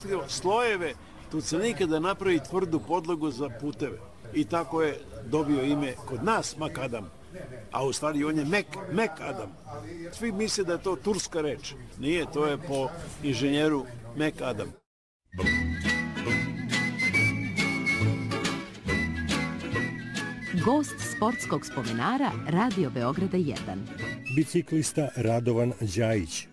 slojeve, tu se nikada napravi tvrdu podlogu za puteve. I tako je dobio ime kod nas makadam. A u stvari on je Mekadam. Svi misle da je to turska reč. Nije, to je po inženjeru Mekadam. Gost sportskog spomenara Radio Beograda 1. Biciklista Radovan Đajić,